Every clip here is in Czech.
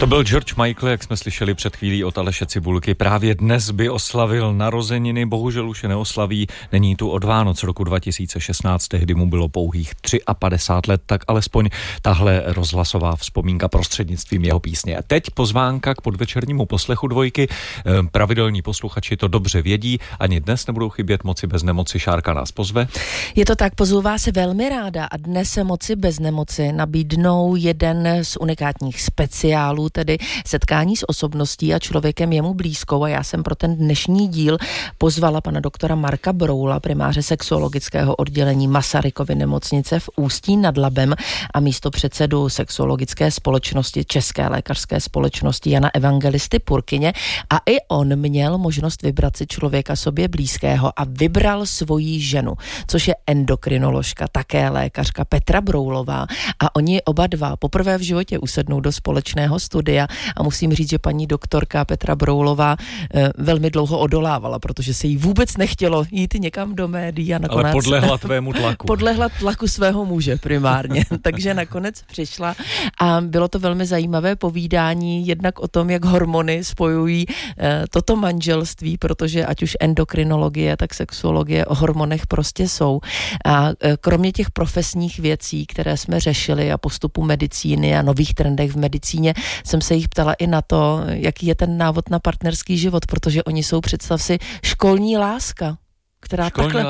To byl George Michael, jak jsme slyšeli před chvílí od Aleše Cibulky. Právě dnes by oslavil narozeniny, bohužel už je neoslaví. Není tu od Vánoc roku 2016, tehdy mu bylo pouhých 53 let, tak alespoň tahle rozhlasová vzpomínka prostřednictvím jeho písně. A teď pozvánka k podvečernímu poslechu Dvojky. Pravidelní posluchači to dobře vědí, ani dnes nebudou chybět Moci bez nemoci. Šárka nás pozve. Je to tak, pozvu vás velmi ráda a dnes se Moci bez nemoci nabídnou jeden z unikátních speciálů, tedy setkání s osobností a člověkem jemu blízkou, a já jsem pro ten dnešní díl pozvala pana doktora Marka Broula, primáře sexuologického oddělení Masarykovy nemocnice v Ústí nad Labem a místopředsedu sexuologické společnosti České lékařské společnosti Jana Evangelisty Purkyně, a i on měl možnost vybrat si člověka sobě blízkého a vybral svoji ženu, což je endokrinoložka, také lékařka Petra Broulová, a oni oba dva poprvé v životě usednou do společného studia a musím říct, že paní doktorka Petra Broulová velmi dlouho odolávala, protože se jí vůbec nechtělo jít někam do médií a nakonec... Ale podlehla tvému tlaku. Podlehla tlaku svého muže primárně, takže nakonec přišla a bylo to velmi zajímavé povídání jednak o tom, jak hormony spojují toto manželství, protože ať už endokrinologie, tak sexuologie o hormonech prostě jsou. A kromě těch profesních věcí, které jsme řešili a postupu medicíny a nových trendech v medicíně, jsem se jich ptala i na to, jaký je ten návod na partnerský život, protože oni jsou, představ si, školní láska, která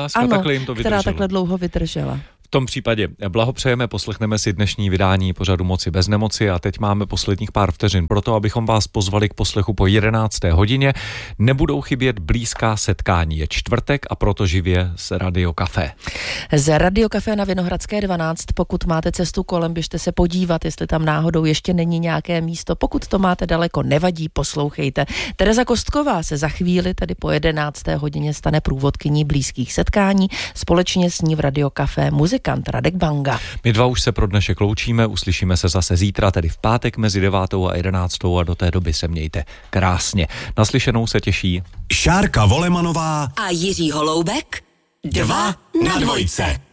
takhle dlouho vydržela. V tom případě blahopřejeme, poslechneme si dnešní vydání pořadu Moci bez nemoci a teď máme posledních pár vteřin pro to, abychom vás pozvali k poslechu po 11. hodině. Nebudou chybět blízká setkání. Je čtvrtek a proto živě z Radio Café. Z Radio Café na Vinohradské 12. Pokud máte cestu kolem, běžte se podívat, jestli tam náhodou ještě není nějaké místo. Pokud to máte daleko, nevadí, poslouchejte. Tereza Kostková se za chvíli, tedy po 11. hodině, stane průvodkyní blízkých setkání. Společně s ní v Radio Café muzikant Radek Banga. My dva už se pro dnešek loučíme, uslyšíme se zase zítra, tedy v pátek mezi 9. a 11. a do té doby se mějte krásně. Naslyšenou se těší Šárka Volemanová a Jiří Holoubek 2 na dvojce.